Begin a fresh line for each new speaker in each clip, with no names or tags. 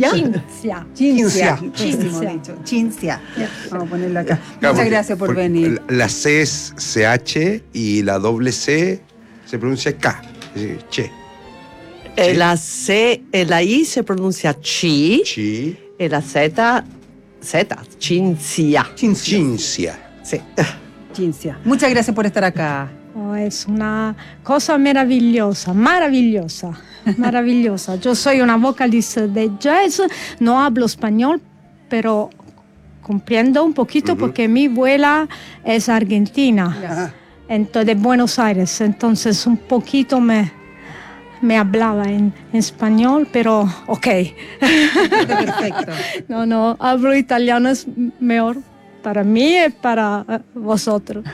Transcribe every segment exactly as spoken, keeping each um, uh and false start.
¿Ya?
Cinzia.
Cinzia.
Cinzia.
Cinzia. Vamos a ponerla acá.
Claro,
Muchas
porque-
gracias por
porque
venir.
La, la C es C H y la doble C se pronuncia K. Es decir, che.
Eh, la C, eh, la I se pronuncia chi
Chi.
y la Z, Z, Cinzia.
Cinzia.
Cincia.
Sí.
Cinzia. Muchas gracias por estar acá.
Oh, es una cosa maravillosa, maravillosa, maravillosa. Yo soy una vocalist de jazz, no hablo español, pero comprendo un poquito
Ujú.
porque mi abuela es argentina,
Ya.
entonces, de Buenos Aires, entonces un poquito me, me hablaba en, en español, pero ok.
Perfecto.
No, no, hablo italiano es mejor para mí y para eh, vosotros.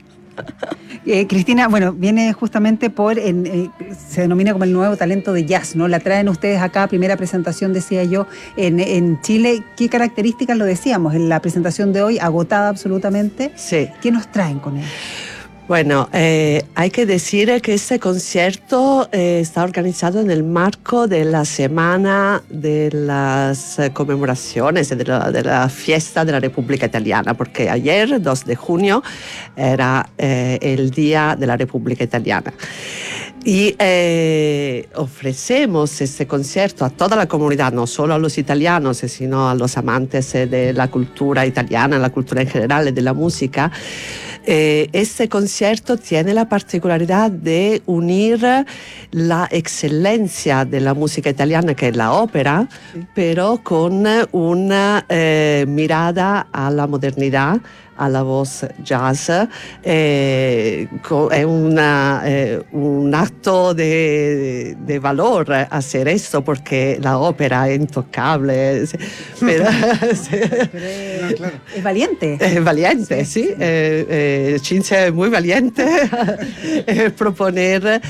Eh, Cristina, bueno, viene justamente por, en, eh, se denomina como el nuevo talento de jazz, ¿no? La traen ustedes acá, primera presentación, decía yo, en, en Chile. ¿Qué características lo decíamos en la presentación de hoy, agotada absolutamente?
Sí.
¿Qué nos traen con él?
Bueno, eh, hay que decir que este concierto eh, está organizado en el marco de la Semana de las eh, Conmemoraciones de la, de la Fiesta de la República Italiana, porque ayer, dos de junio, era eh, el Día de la República Italiana. Y eh, ofrecemos este concierto a toda la comunidad, no solo a los italianos, sino a los amantes de la cultura italiana, la cultura en general y de la música. Eh, este concierto tiene la particularidad de unir la excelencia de la música italiana, que es la ópera, sí, pero con una eh, mirada a la modernidad, a la voz jazz. Eh, es una, eh, un acto de, de valor hacer esto, porque la ópera es intocable. Pero,
Pero es, no, claro. Es valiente.
Es valiente, sí.
sí.
sí. Eh, eh, Cinzia es muy valiente eh, proponer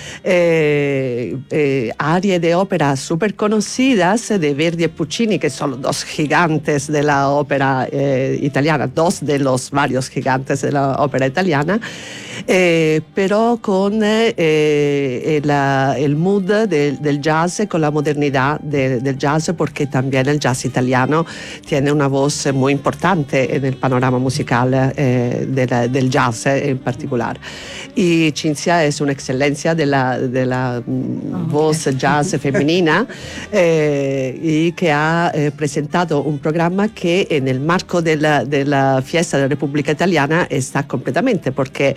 eh, eh, arias de ópera súper conocidas de Verdi y Puccini, que son los dos gigantes de la ópera eh, italiana, dos de los varios gigantes de la ópera italiana, eh, pero con eh, el, el mood de, del jazz, con la modernidad de, del jazz, porque también el jazz italiano tiene una voz muy importante en el panorama musical eh, de la, del jazz en particular. Y Cinzia es una excelencia de la, de la oh, voz okay. jazz femenina eh, y que ha eh, presentado un programa que en el marco de la, de la Fiesta de la República Italiana está completamente, porque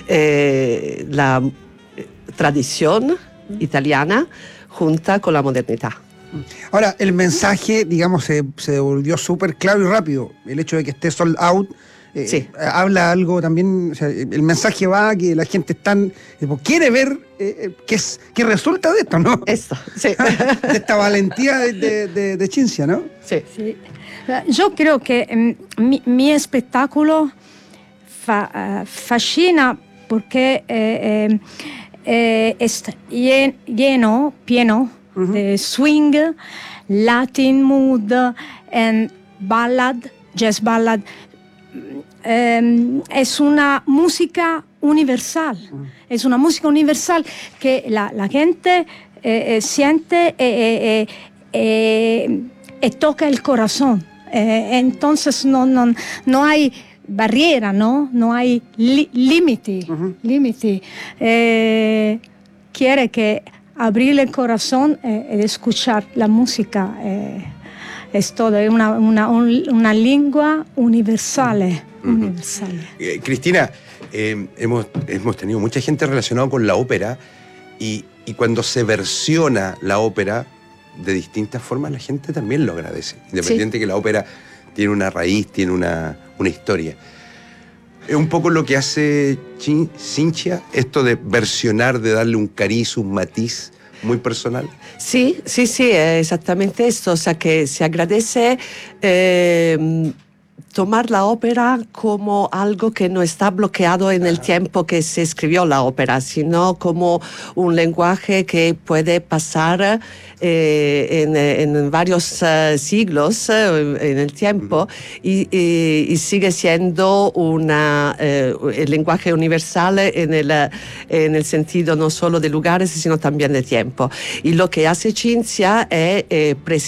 eh, la tradición italiana junta con la modernidad.
Ahora, el mensaje, digamos, se, se volvió súper claro y rápido. El hecho de que esté sold out eh,
sí.
habla algo también, o sea, el mensaje va a que la gente está, quiere ver eh, qué, es, qué resulta de esto, ¿no?
Esto, sí.
De esta valentía de, de, de, de Cinzia, ¿no?
Sí.
sí. Yo creo que um, mi, mi espectáculo fa, uh, fascina porque eh, eh, eh, está lleno, pieno uh-huh. de swing, Latin mood and ballad, jazz ballad. Eh, es una música universal, uh-huh. es una música universal que la, la gente eh, eh, siente eh, eh, eh, eh, toca el corazón. Eh, entonces no, no, no hay barrera, no, no hay li- límite, uh-huh. límite. Eh, quiere que abrir el corazón eh, y escuchar la música eh, es todo, es una, una, un, una lengua universal. Uh-huh. universal.
Eh, Cristina, eh, hemos, hemos tenido mucha gente relacionada con la ópera y, y cuando se versiona la ópera de distintas formas, la gente también lo agradece, independiente sí. que la ópera tiene una raíz, tiene una, una historia. Es un poco lo que hace Cinzia, esto de versionar, de darle un cariz, un matiz muy personal.
Sí, sí, sí, es exactamente esto, o sea que se agradece eh, tomar la ópera como algo que no está bloqueado en el tiempo que se escribió la ópera, sino como un lenguaje que puede pasar eh, en, en varios uh, siglos uh, en el tiempo uh-huh. y, y, y sigue siendo una, uh, el lenguaje universal en el, en el sentido no solo de lugares, sino también de tiempo. Y lo que hace Cinzia es eh,